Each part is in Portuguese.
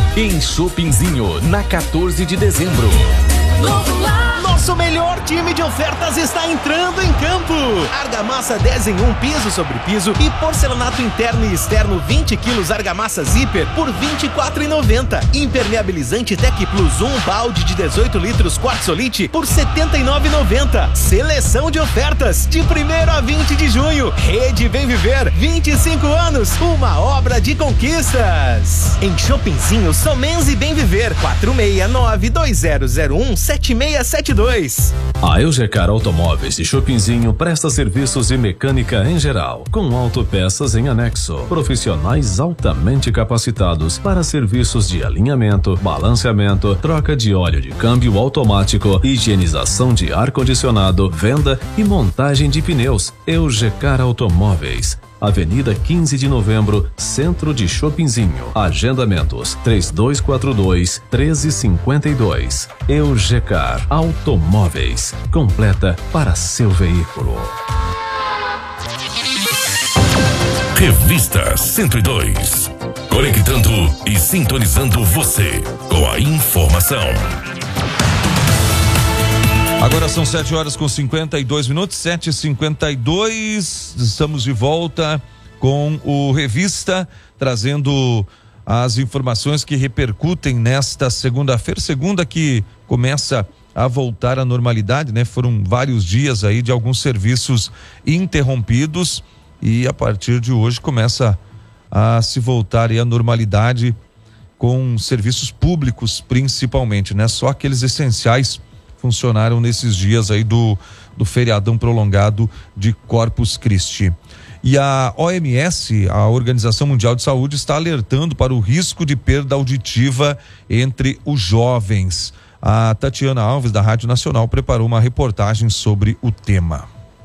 Em Shoppingzinho, na 14 de dezembro. Nosso melhor time de ofertas está entrando em campo. Argamassa 10 em 1 piso sobre piso e porcelanato interno e externo 20 quilos argamassa zíper por R$ 24,90. Impermeabilizante Tec Plus 1 balde de 18 litros quartzolite por R$ 79,90. Seleção de ofertas de 1º a 20 de junho. Rede Vem Viver, 25 anos, uma obra de conquistas. Em Shoppingzinho, Somenze Bem Viver, 469-2001-7672. A Eugecar Automóveis e Shoppingzinho presta serviços de mecânica em geral, com autopeças em anexo, profissionais altamente capacitados para serviços de alinhamento, balanceamento, troca de óleo de câmbio automático, higienização de ar-condicionado, venda e montagem de pneus. Eugecar Automóveis, Avenida 15 de Novembro, Centro de Shoppingzinho. Agendamentos 3242-1352. Eugecar Automóveis, completa para seu veículo. Revista 102. Conectando e sintonizando você com a informação. Agora são 7h52, 7h52. Estamos de volta com o Revista, trazendo as informações que repercutem nesta segunda-feira, segunda que começa a voltar à normalidade, né? Foram vários dias aí de alguns serviços interrompidos e a partir de hoje começa a se voltar aí à normalidade com serviços públicos principalmente, né? Só aqueles essenciais funcionaram nesses dias aí do feriadão prolongado de Corpus Christi. E a OMS, a Organização Mundial de Saúde, está alertando para o risco de perda auditiva entre os jovens. A Tatiana Alves, da Rádio Nacional, preparou uma reportagem sobre o tema.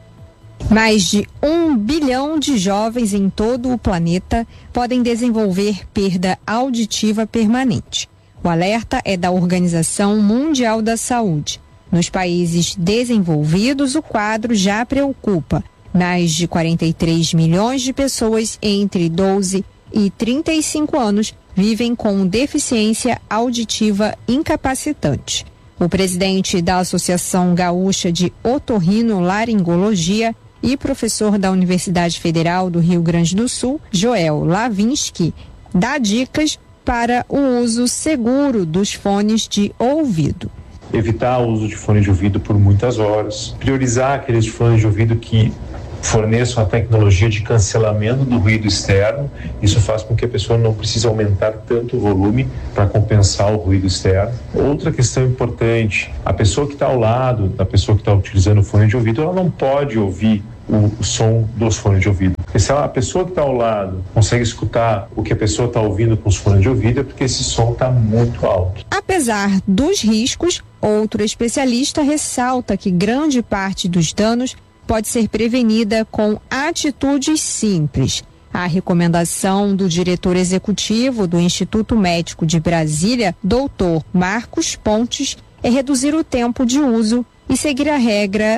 Mais de 1 bilhão de jovens em todo o planeta podem desenvolver perda auditiva permanente. O alerta é da Organização Mundial da Saúde. Nos países desenvolvidos, o quadro já preocupa. Mais de 43 milhões de pessoas entre 12 e 35 anos vivem com deficiência auditiva incapacitante. O presidente da Associação Gaúcha de Otorrinolaringologia e professor da Universidade Federal do Rio Grande do Sul, Joel Lavinsky, dá dicas para o uso seguro dos fones de ouvido. Evitar o uso de fone de ouvido por muitas horas, priorizar aqueles fones de ouvido que forneçam a tecnologia de cancelamento do ruído externo. Isso faz com que a pessoa não precise aumentar tanto o volume para compensar o ruído externo. Outra questão importante, a pessoa que está ao lado da pessoa que está utilizando o fone de ouvido, ela não pode ouvir o som dos fones de ouvido. Porque se a pessoa que está ao lado consegue escutar o que a pessoa está ouvindo com os fones de ouvido, é porque esse som está muito alto. Apesar dos riscos, outro especialista ressalta que grande parte dos danos pode ser prevenida com atitudes simples. A recomendação do diretor executivo do Instituto Médico de Brasília, Dr. Marcos Pontes, é reduzir o tempo de uso e seguir a regra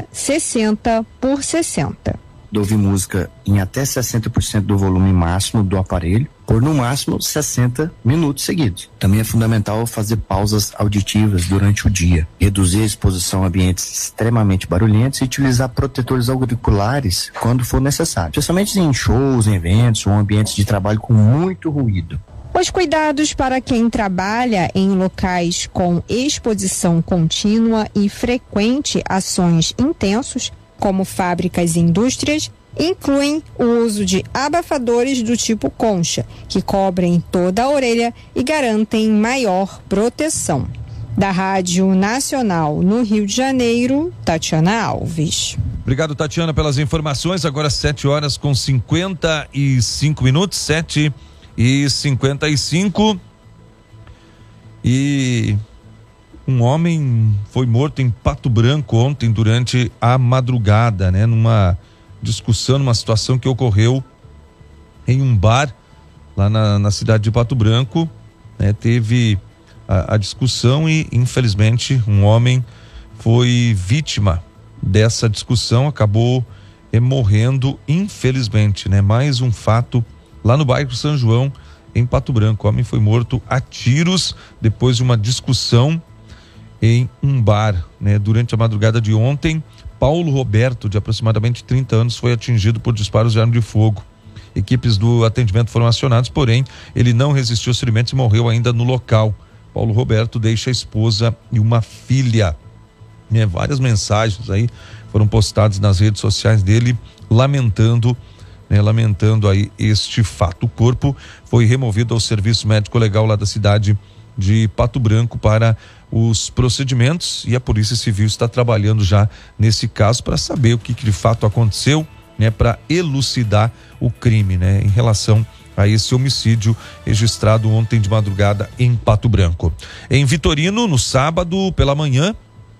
60/60. De ouvir música em até 60% do volume máximo do aparelho, por no máximo 60 minutos seguidos. Também é fundamental fazer pausas auditivas durante o dia, reduzir a exposição a ambientes extremamente barulhentos e utilizar protetores auriculares quando for necessário, especialmente em shows, em eventos ou ambientes de trabalho com muito ruído. Os cuidados para quem trabalha em locais com exposição contínua e frequente a sons intensos, como fábricas e indústrias, incluem o uso de abafadores do tipo concha, que cobrem toda a orelha e garantem maior proteção. Da Rádio Nacional no Rio de Janeiro, Tatiana Alves. Obrigado, Tatiana, pelas informações. Agora 7h55, 7h55. E um homem foi morto em Pato Branco ontem durante a madrugada, né? Numa discussão, numa situação que ocorreu em um bar lá na cidade de Pato Branco, né? Teve a discussão e infelizmente um homem foi vítima dessa discussão, acabou morrendo infelizmente, né? Mais um fato lá no bairro São João, em Pato Branco. O homem foi morto a tiros depois de uma discussão em um bar, né? Durante a madrugada de ontem, Paulo Roberto, de aproximadamente 30 anos, foi atingido por disparos de arma de fogo. Equipes do atendimento foram acionadas, porém ele não resistiu aos ferimentos e morreu ainda no local. Paulo Roberto deixa a esposa e uma filha. Várias mensagens aí foram postadas nas redes sociais dele lamentando aí este fato. O corpo foi removido ao serviço médico legal lá da cidade de Pato Branco para os procedimentos, e a Polícia Civil está trabalhando já nesse caso para saber o que de fato aconteceu, né, para elucidar o crime, né, em relação a esse homicídio registrado ontem de madrugada em Pato Branco. Em Vitorino, no sábado pela manhã,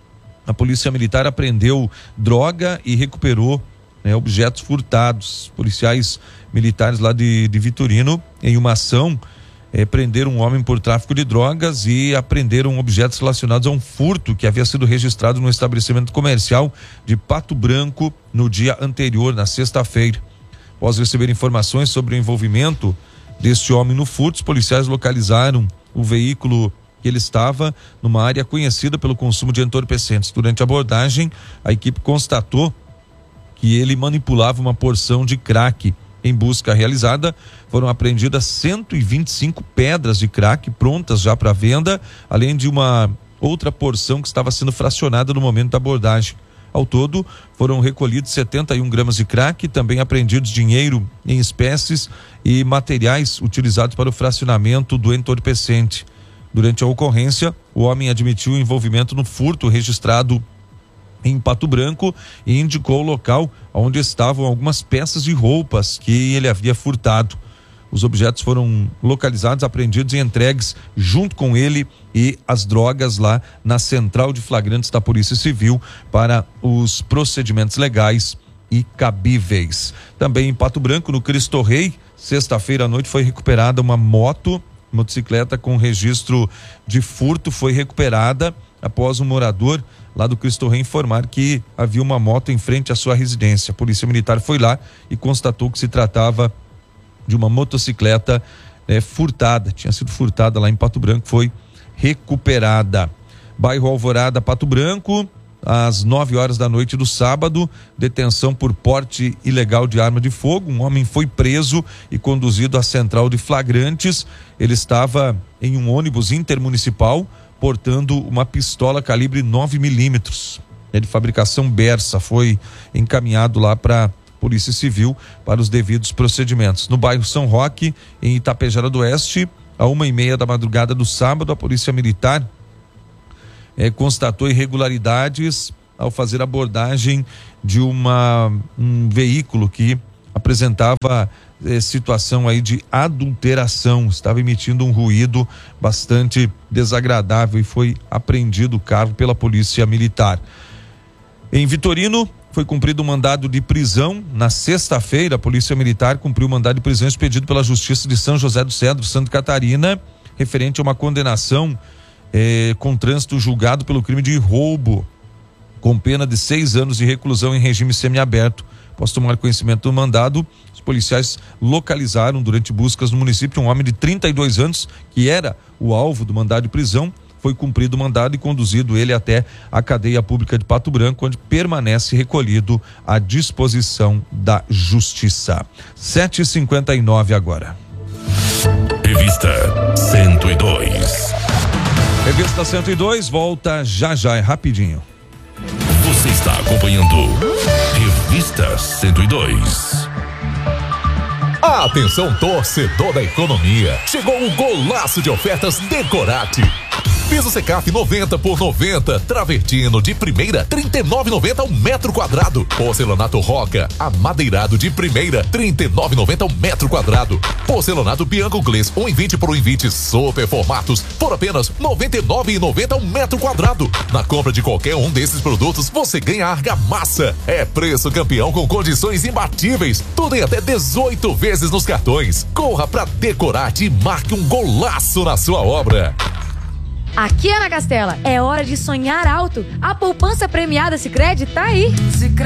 a Polícia Militar apreendeu droga e recuperou, né, objetos furtados. Policiais militares lá de Vitorino, em uma ação, prenderam um homem por tráfico de drogas e apreenderam objetos relacionados a um furto que havia sido registrado no estabelecimento comercial de Pato Branco no dia anterior, na sexta-feira. Após receber informações sobre o envolvimento deste homem no furto, os policiais localizaram o veículo que ele estava numa área conhecida pelo consumo de entorpecentes. Durante a abordagem, a equipe constatou que ele manipulava uma porção de crack. Em busca realizada, foram apreendidas 125 pedras de crack prontas já para venda, além de uma outra porção que estava sendo fracionada no momento da abordagem. Ao todo, foram recolhidos 71 gramas de crack, também apreendidos dinheiro em espécies e materiais utilizados para o fracionamento do entorpecente. Durante a ocorrência, o homem admitiu o envolvimento no furto registrado em Pato Branco e indicou o local onde estavam algumas peças de roupas que ele havia furtado. Os objetos foram localizados, apreendidos e entregues junto com ele e as drogas lá na Central de Flagrantes da Polícia Civil para os procedimentos legais e cabíveis. Também em Pato Branco, no Cristo Rei, sexta-feira à noite foi recuperada uma motocicleta com registro de furto, foi recuperada após um morador lá do Cristo Rei informar que havia uma moto em frente à sua residência. A Polícia Militar foi lá e constatou que se tratava de uma motocicleta furtada, tinha sido furtada lá em Pato Branco, foi recuperada. Bairro Alvorada, Pato Branco, às 9h da noite do sábado, detenção por porte ilegal de arma de fogo. Um homem foi preso e conduzido à Central de Flagrantes. Ele estava em um ônibus intermunicipal portando uma pistola calibre 9mm, de fabricação Bersa. Foi encaminhado lá para Polícia Civil para os devidos procedimentos. No bairro São Roque, em Itapejara do Oeste, à 1h30 da madrugada do sábado, a Polícia Militar constatou irregularidades ao fazer abordagem de um veículo que apresentava situação aí de adulteração, estava emitindo um ruído bastante desagradável e foi apreendido o carro pela Polícia Militar. Em Vitorino, foi cumprido um mandado de prisão. Na sexta-feira, a Polícia Militar cumpriu o mandado de prisão expedido pela Justiça de São José do Cedro, Santa Catarina, referente a uma condenação com trânsito julgado pelo crime de roubo, com pena de 6 anos de reclusão em regime semiaberto. Após tomar conhecimento do mandado, os policiais localizaram durante buscas no município um homem de 32 anos, que era o alvo do mandado de prisão. Foi cumprido o mandado e conduzido ele até a cadeia pública de Pato Branco, onde permanece recolhido à disposição da Justiça. 7h59 agora. Revista 102. Revista 102 volta já, é rapidinho. Você está acompanhando Revista 102. Atenção, torcedor da economia. Chegou um golaço de ofertas Decorate. Piso Secaf 90 por 90, travertino de primeira 39,90 ao metro quadrado. Porcelanato Roca, amadeirado de primeira 39,90 ao metro quadrado. Porcelanato Bianco Glass 1,20 por 1,20, super formatos por apenas 99,90 ao metro quadrado. Na compra de qualquer um desses produtos você ganha argamassa. É preço campeão com condições imbatíveis. Tudo em até 18 vezes nos cartões. Corra pra Decorate e marque um golaço na sua obra. Aqui, Ana Castela, é hora de sonhar alto. A poupança premiada Sicredi tá aí. Sicredi